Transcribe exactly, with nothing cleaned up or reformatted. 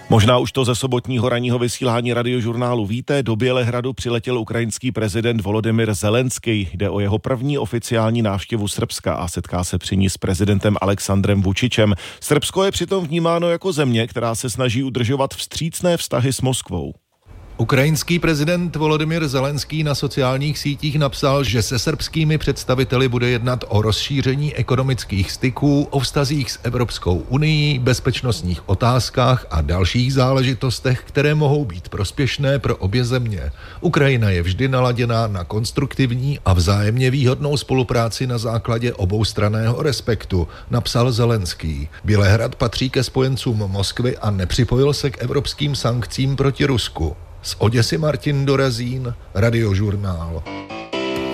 Možná už to ze sobotního ranního vysílání Radiožurnálu víte, do Bělehradu přiletěl ukrajinský prezident Volodymyr Zelenský. Jde o jeho první oficiální návštěvu Srbska a setká se při ní s prezidentem Alexandrem Vučičem. Srbsko je přitom vnímáno jako země, která se snaží udržovat vstřícné vztahy s Moskvou. Ukrajinský prezident Volodymyr Zelenský na sociálních sítích napsal, že se srbskými představiteli bude jednat o rozšíření ekonomických styků, o vztazích s Evropskou unií, bezpečnostních otázkách a dalších záležitostech, které mohou být prospěšné pro obě země. Ukrajina je vždy naladěná na konstruktivní a vzájemně výhodnou spolupráci na základě oboustranného respektu, napsal Zelenský. Bělehrad patří ke spojencům Moskvy a nepřipojil se k evropským sankcím proti Rusku. Z Oděsy Martin Dorazín, Radiožurnál.